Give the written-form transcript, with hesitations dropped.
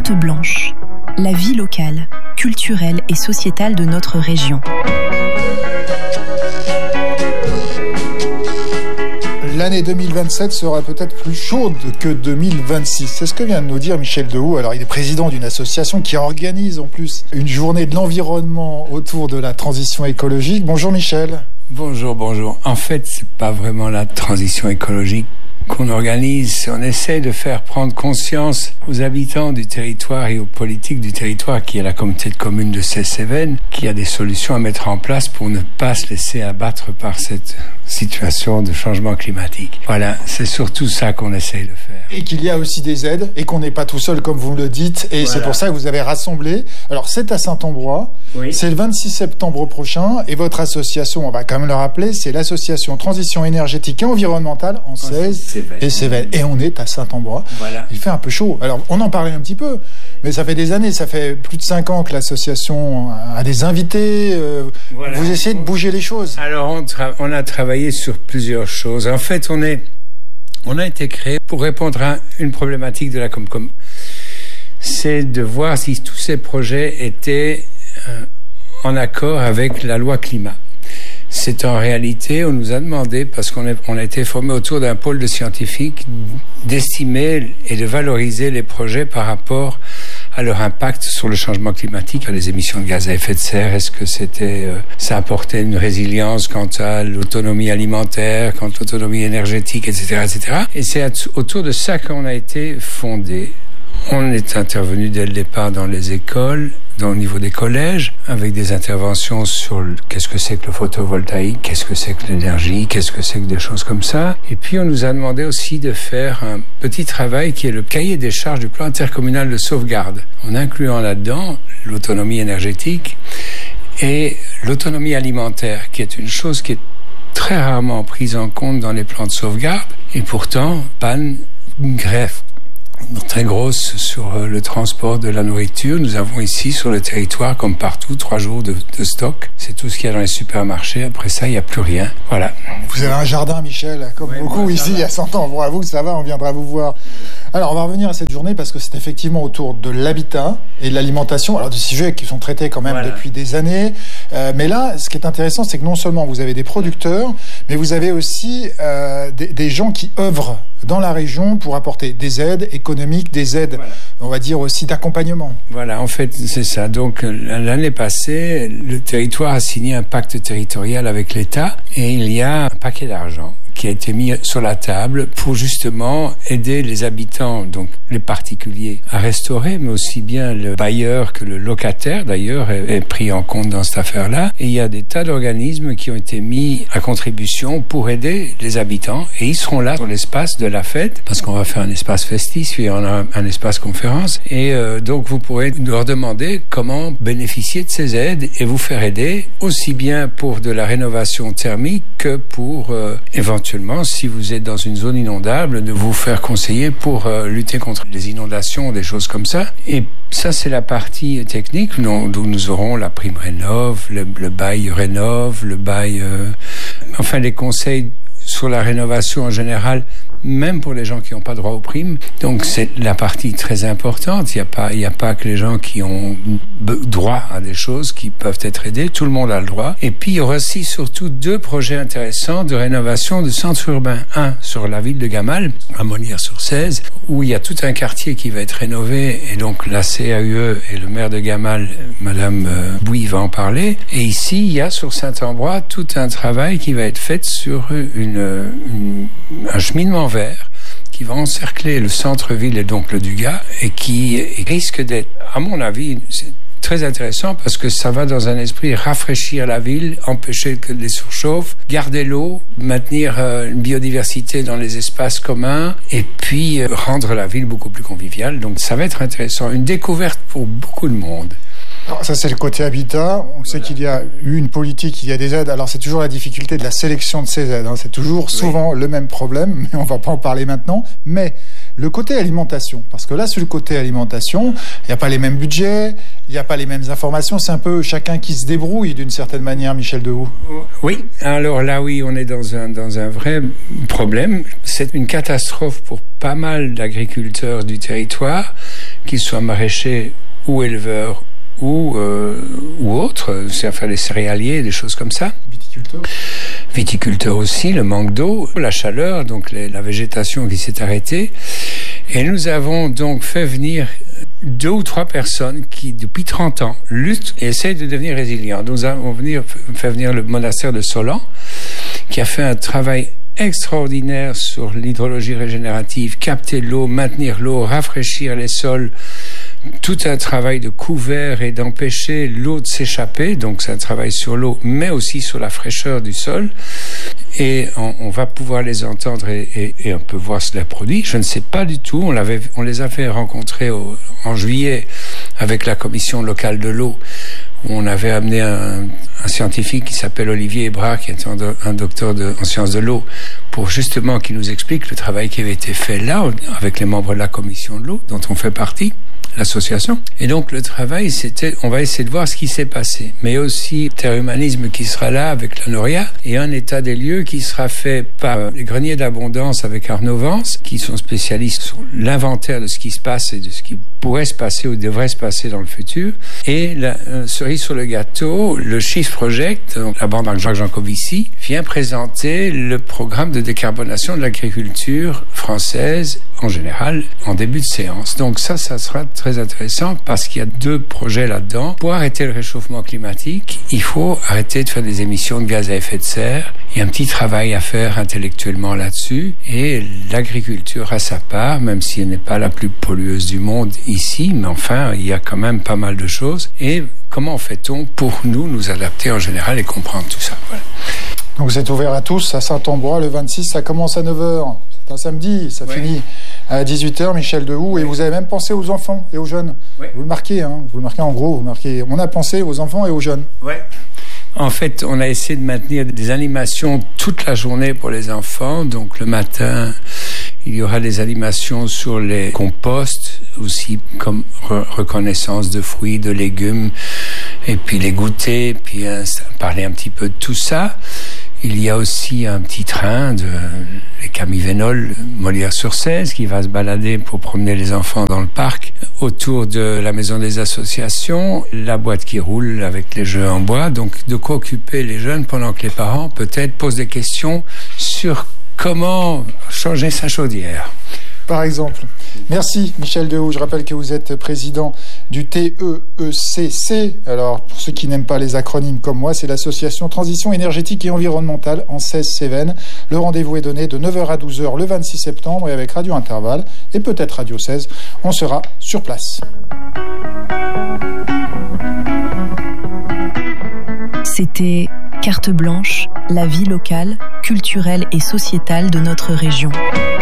carte blanche, la vie locale, culturelle et sociétale de notre région. L'année 2027 sera peut-être plus chaude que 2026. C'est ce que vient de nous dire Michel Dehoux. Alors, il est président d'une association qui organise en plus une journée de l'environnement autour de la transition écologique. Bonjour Michel. Bonjour. En fait, c'est pas vraiment la transition écologique qu'on organise. On essaie de faire prendre conscience aux habitants du territoire et aux politiques du territoire, qui est la communauté de communes de Celles-Cévennes, qu'il y a des solutions à mettre en place pour ne pas se laisser abattre par cette situation de changement climatique. Voilà, c'est surtout ça qu'on essaye de faire. Et qu'il y a aussi des aides et qu'on n'est pas tout seul comme vous le dites. Et voilà. C'est pour ça que vous avez rassemblé. Alors c'est à Saint-Ambrois, oui. C'est le 26 septembre prochain et votre association, on va quand même le rappeler, c'est l'association Transition énergétique et environnementale en Cèze et Cévennes. Et on est à Saint-Ambrois. Voilà. Il fait un peu chaud. Alors on en parlait un petit peu, mais ça fait des années, ça fait plus de 5 ans que l'association a des invités. Voilà. Vous essayez de bouger les choses. Alors on a travaillé sur plusieurs choses. En fait, on a été créé pour répondre à une problématique de la Comcom. C'est de voir si tous ces projets étaient en accord avec la loi climat. C'est en réalité, on nous a demandé, parce qu'on a été formé autour d'un pôle de scientifiques, d'estimer et de valoriser les projets par rapport à leur impact sur le changement climatique, à les émissions de gaz à effet de serre. Est-ce que ça apportait une résilience quant à l'autonomie alimentaire, quant à l'autonomie énergétique, etc., etc. Et c'est autour de ça qu'on a été fondé. On est intervenu dès le départ dans les écoles, au niveau des collèges, avec des interventions sur qu'est-ce que c'est que le photovoltaïque, qu'est-ce que c'est que l'énergie, qu'est-ce que c'est que des choses comme ça. Et puis on nous a demandé aussi de faire un petit travail qui est le cahier des charges du plan intercommunal de sauvegarde, en incluant là-dedans l'autonomie énergétique et l'autonomie alimentaire, qui est une chose qui est très rarement prise en compte dans les plans de sauvegarde, et pourtant, panne, greffe très grosse sur le transport de la nourriture. Nous avons ici sur le territoire, comme partout, 3 jours de stock. C'est tout ce qu'il y a dans les supermarchés. Après ça, il n'y a plus rien. Voilà. Vous avez un jardin, Michel, comme beaucoup ici à Saint-Ambrois. Vous, ça va, on viendra vous voir. Alors, on va revenir à cette journée parce que c'est effectivement autour de l'habitat et de l'alimentation. Alors, des sujets qui sont traités quand même depuis des années. Mais là, ce qui est intéressant, c'est que non seulement vous avez des producteurs, mais vous avez aussi des gens qui œuvrent dans la région pour apporter des aides économiques, des aides, on va dire aussi d'accompagnement. Voilà, en fait, c'est ça. Donc, l'année passée, le territoire a signé un pacte territorial avec l'État et il y a un paquet d'argent qui a été mis sur la table pour justement aider les habitants, donc les particuliers, à restaurer, mais aussi bien le bailleur que le locataire, d'ailleurs, est pris en compte dans cette affaire-là. Et il y a des tas d'organismes qui ont été mis à contribution pour aider les habitants, et ils seront là sur l'espace de la fête, parce qu'on va faire un espace festif, et on a un espace conférence, et donc vous pourrez leur demander comment bénéficier de ces aides et vous faire aider, aussi bien pour de la rénovation thermique que pour éventuellement, si vous êtes dans une zone inondable, de vous faire conseiller pour lutter contre les inondations, des choses comme ça. Et ça, c'est la partie technique d'où nous aurons la prime rénov, le bail rénov, le bail... enfin, les conseils sur la rénovation en général, même pour les gens qui n'ont pas droit aux primes. Donc c'est la partie très importante. Il y a pas que les gens qui ont droit à des choses qui peuvent être aidés. Tout le monde a le droit. Et puis il y aura aussi surtout 2 projets intéressants de rénovation de centres urbains. Un sur la ville de Gamal, à Monières-sur-Cèze, où il y a tout un quartier qui va être rénové. Et donc la CAUE et le maire de Gamal, Madame Bouy, va en parler. Et ici, il y a sur Saint-Ambrois tout un travail qui va être fait sur un cheminement vert qui va encercler le centre-ville et donc le Dugat et qui risque d'être, à mon avis, très intéressant parce que ça va dans un esprit rafraîchir la ville, empêcher que les surchauffes, garder l'eau, maintenir une biodiversité dans les espaces communs et puis rendre la ville beaucoup plus conviviale. Donc ça va être intéressant, une découverte pour beaucoup de monde. Alors ça, c'est le côté habitat. On sait qu'il y a eu une politique, il y a des aides. Alors c'est toujours la difficulté de la sélection de ces aides. C'est toujours souvent le même problème, mais on va pas en parler maintenant. Mais le côté alimentation, parce que là, sur le côté alimentation, il n'y a pas les mêmes budgets, il n'y a pas les mêmes informations. C'est un peu chacun qui se débrouille d'une certaine manière, Michel Dehoux. Oui, alors là, oui, on est dans un vrai problème. C'est une catastrophe pour pas mal d'agriculteurs du territoire qu'ils soient maraîchers ou éleveurs ou autres, c'est-à-dire les céréaliers, des choses comme ça. Viticulteurs aussi, le manque d'eau, la chaleur, donc la végétation qui s'est arrêtée. Et nous avons donc fait venir 2 ou 3 personnes qui, depuis 30 ans, luttent et essayent de devenir résilients. Nous avons fait venir le monastère de Solan, qui a fait un travail extraordinaire sur l'hydrologie régénérative, capter l'eau, maintenir l'eau, rafraîchir les sols, tout un travail de couvert et d'empêcher l'eau de s'échapper. Donc c'est un travail sur l'eau, mais aussi sur la fraîcheur du sol. Et on va pouvoir les entendre et on peut voir cela produit. Je ne sais pas du tout. On les a fait rencontrer en juillet avec la commission locale de l'eau, où on avait amené un scientifique qui s'appelle Olivier Hébrard, qui est un docteur en sciences de l'eau, pour justement qu'il nous explique le travail qui avait été fait là, avec les membres de la commission de l'eau, dont on fait partie, l'association. Et donc le travail, on va essayer de voir ce qui s'est passé. Mais aussi Terre Humanisme qui sera là avec la Noria, et un état des lieux qui sera fait par les Greniers d'Abondance avec Arnaud Vance, qui sont spécialistes sur l'inventaire de ce qui se passe et de ce qui pourrait se passer ou devrait se passer dans le futur. Et la cerise sur le gâteau, le Shift Project, donc la bande avec Jacques Jancovici, vient présenter le programme de décarbonation de l'agriculture française en général en début de séance. Donc ça sera très intéressant parce qu'il y a 2 projets là-dedans. Pour arrêter le réchauffement climatique, il faut arrêter de faire des émissions de gaz à effet de serre. Il y a un petit travail à faire intellectuellement là-dessus, et l'agriculture a sa part, même si elle n'est pas la plus pollueuse du monde ici, mais enfin, il y a quand même pas mal de choses. Et comment fait-on pour nous adapter en général et comprendre tout ça? Voilà. Donc vous êtes ouvert à tous, à Saint-Ambrois, le 26, ça commence à 9h. C'est un samedi, ça finit à 18h, Michel Dehoux, et vous avez même pensé aux enfants et aux jeunes. Vous le marquez, hein, vous le marquez en gros, on a pensé aux enfants et aux jeunes. En fait, on a essayé de maintenir des animations toute la journée pour les enfants. Donc le matin, il y aura des animations sur les composts, aussi comme reconnaissance de fruits, de légumes, et puis les goûters, puis parler un petit peu de tout ça. Il y a aussi un petit train de les Camivenols, Molière-sur-Cèze, qui va se balader pour promener les enfants dans le parc autour de la maison des associations, la boîte qui roule avec les jeux en bois. Donc de quoi occuper les jeunes pendant que les parents peut-être posent des questions sur comment changer sa chaudière. Par exemple. Merci Michel Dehoux. Je rappelle que vous êtes président du TEECC. Alors, pour ceux qui n'aiment pas les acronymes comme moi, c'est l'association Transition énergétique et environnementale en 16 Cévennes. Le rendez-vous est donné de 9h à 12h le 26 septembre, et avec Radio Intervalle et peut-être Radio 16, on sera sur place. C'était Carte Blanche, la vie locale, culturelle et sociétale de notre région.